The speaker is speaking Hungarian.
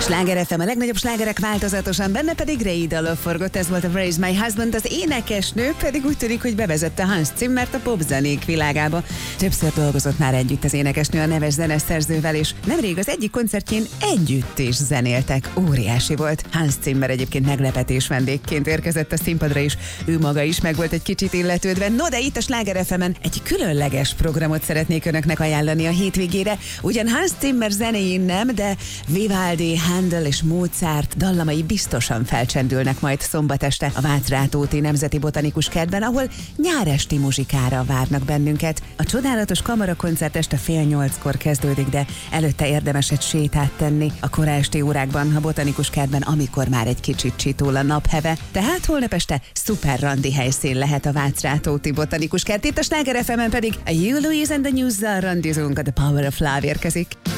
Sláger FM, a legnagyobb slágerek változatosan, benne pedig Ray Dalio forgott, ez volt a Where is my husband, az énekesnő pedig úgy tűnik, hogy bevezette Hans Zimmert a popzenék világába. Többször dolgozott már együtt az énekesnő a neves zeneszerzővel, és nemrég az egyik koncertjén együtt is zenéltek. Óriási volt. Hans Zimmer egyébként meglepetés vendégként érkezett a színpadra is, ő maga is meg volt egy kicsit illetődve. No, de itt a Sláger FM-en egy különleges programot szeretnék önöknek ajánlani a hétvégére. Ugyan Hans Zimmer zenéjén nem, de Vivaldi, Handel és Mozart dallamai biztosan felcsendülnek majd szombat este a Vácz-Rátóti Nemzeti Botanikus Kertben, ahol nyáresti muzsikára várnak bennünket. A csodálatos kamarakoncert este 7:30-kor kezdődik, de előtte érdemes egy sétát tenni a kora esti órákban a Botanikus Kertben, amikor már egy kicsit csitól a napheve. Tehát holnap este szuper randi helyszín lehet a Vácz-Rátóti Botanikus Kert. Itt a Sláger FM-en pedig a You Louise and the News-zal randizunk, a The Power of Love érkezik.